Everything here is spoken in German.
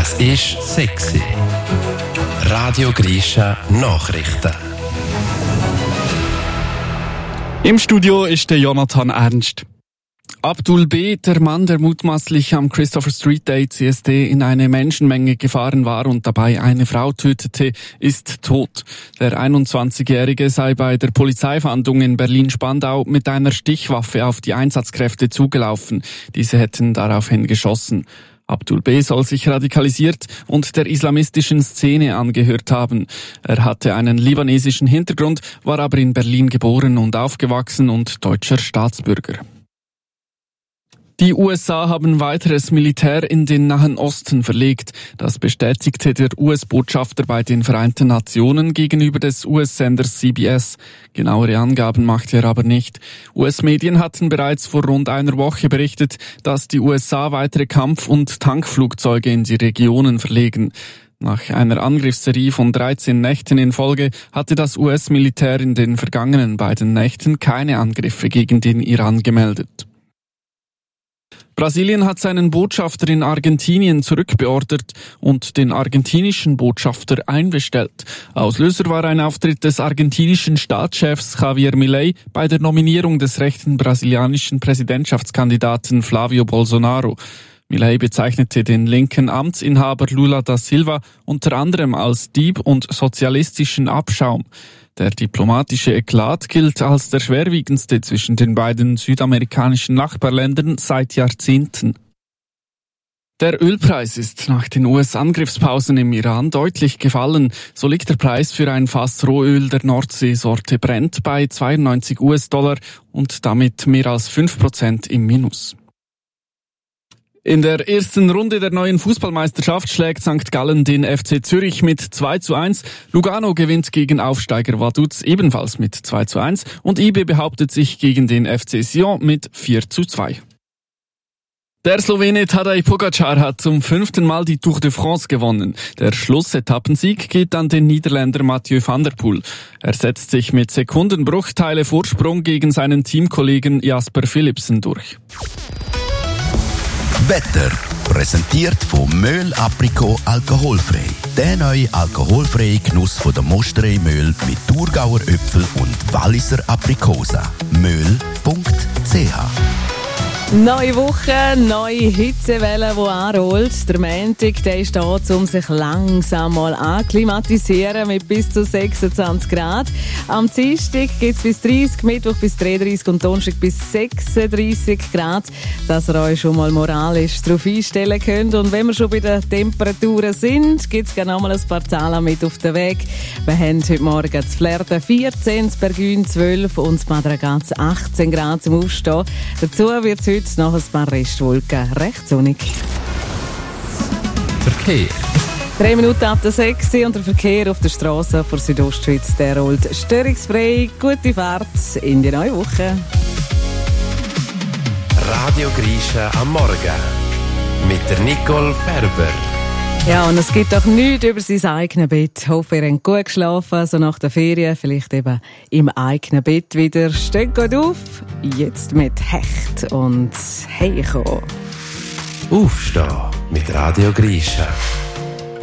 Es ist sexy. Radio Grisha Nachrichten. Im Studio ist der Jonathan Ernst. Abdul B., der Mann, der mutmaßlich am Christopher Street Day CSD in eine Menschenmenge gefahren war und dabei eine Frau tötete, ist tot. Der 21-Jährige sei bei der Polizeifahndung in Berlin-Spandau mit einer Stichwaffe auf die Einsatzkräfte zugelaufen. Diese hätten daraufhin geschossen. Abdul B. soll sich radikalisiert und der islamistischen Szene angehört haben. Er hatte einen libanesischen Hintergrund, war aber in Berlin geboren und aufgewachsen und deutscher Staatsbürger. Die USA haben weiteres Militär in den Nahen Osten verlegt. Das bestätigte der US-Botschafter bei den Vereinten Nationen gegenüber des US-Senders CBS. Genauere Angaben machte er aber nicht. US-Medien hatten bereits vor rund einer Woche berichtet, dass die USA weitere Kampf- und Tankflugzeuge in die Regionen verlegen. Nach einer Angriffsserie von 13 Nächten in Folge hatte das US-Militär in den vergangenen beiden Nächten keine Angriffe gegen den Iran gemeldet. Brasilien hat seinen Botschafter in Argentinien zurückbeordert und den argentinischen Botschafter einbestellt. Auslöser war ein Auftritt des argentinischen Staatschefs Javier Milei bei der Nominierung des rechten brasilianischen Präsidentschaftskandidaten Flavio Bolsonaro. Milei bezeichnete den linken Amtsinhaber Lula da Silva unter anderem als Dieb und sozialistischen Abschaum. Der diplomatische Eklat gilt als der schwerwiegendste zwischen den beiden südamerikanischen Nachbarländern seit Jahrzehnten. Der Ölpreis ist nach den US-Angriffspausen im Iran deutlich gefallen. So liegt der Preis für ein Fass Rohöl der Nordseesorte Brent bei $92 und damit mehr als 5% im Minus. In der ersten Runde der neuen Fußballmeisterschaft schlägt St. Gallen den FC Zürich mit 2:1. Lugano gewinnt gegen Aufsteiger Vaduz ebenfalls mit 2:1 und IB behauptet sich gegen den FC Sion mit 4:2. Der Slowene Tadej Pogačar hat zum 5. Mal die Tour de France gewonnen. Der Schlussetappensieg geht an den Niederländer Mathieu van der Poel. Er setzt sich mit Sekundenbruchteile Vorsprung gegen seinen Teamkollegen Jasper Philipsen durch. Wetter, präsentiert von Möhl Aprikot alkoholfrei. Der neue alkoholfreie Genuss von der Mosterei Möhl mit Thurgauer Äpfel und Walliser Aprikosa. Möhl.ch. Neue Woche, neue Hitzewelle, die anrollt. Der Montag, der ist da, um sich langsam mal akklimatisieren mit bis zu 26 Grad. Am Dienstag geht es bis 30, Mittwoch bis 33 und Donnerstag bis 36 Grad, dass ihr euch schon mal moralisch darauf einstellen könnt. Und wenn wir schon bei den Temperaturen sind, gibt es gerne noch mal ein paar Zahlen mit auf den Weg. Wir haben heute Morgen das Flirten 14, das Bergün 12 und das Bad Ragaz 18 Grad zum Aufstehen. Dazu wird es heute noch ein paar Restwolken recht sonnig. Verkehr. 3 Minuten ab der 6 und der Verkehr auf der Straße vor Südostschweiz, der rollt störungsfrei. Gute Fahrt in die neue Woche. Radio Grisha am Morgen mit der Nicole Ferber. Ja, und es gibt doch nichts über sein eigenes Bett. Ich hoffe, ihr habt gut geschlafen, so nach der Ferien, vielleicht eben im eigenen Bett wieder. Steht gut auf, jetzt mit Hecht und Heiko. Aufstehen mit Radio Grisha.